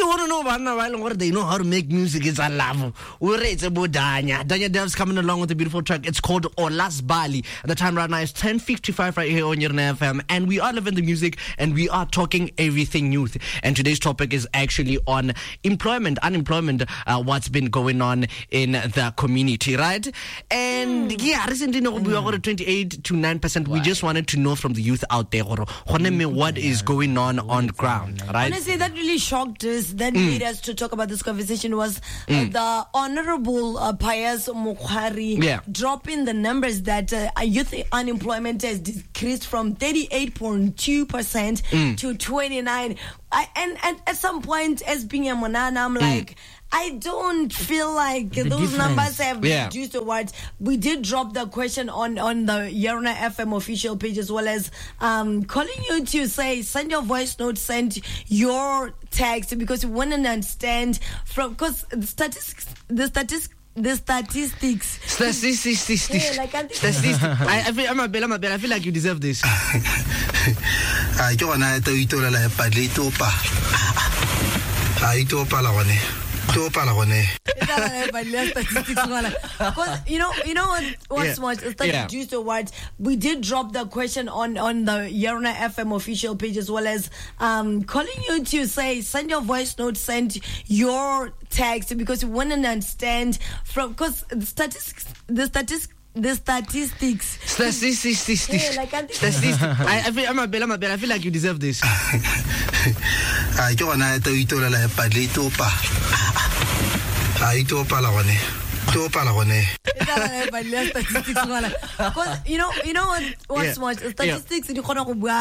you want to know about they know how to make music, it's a love. It's a Danya Dev's coming along with a beautiful track. It's called Olas Bali. The time right now is 10:55 right here on your FM, and we are living the music and we are talking everything youth. And today's topic is actually on employment, unemployment, what's been going on in the community, right? And yeah, recently we are at 28 to 9%. We just wanted to know from the youth out there what is going on ground, right? Honestly, that really shocked us. That made us to talk about this conversation was the Honorable Pius Mukhari dropping the numbers that youth unemployment has decreased from 38.2% to 29%. And at some point, as being a Monana, I'm like, I don't feel like those numbers have reduced towards. We did drop the question on the Yarona FM official page, as well as calling you to say, send your voice note, send your text, because we want to understand because the statistics. I feel like you deserve this. You know what's much reduced towards. We did drop the question on the Yarona FM official page, as well as calling you to say, send your voice note, send your text, because we want to understand because the statistics. I feel like you deserve this. You know what's much statistics.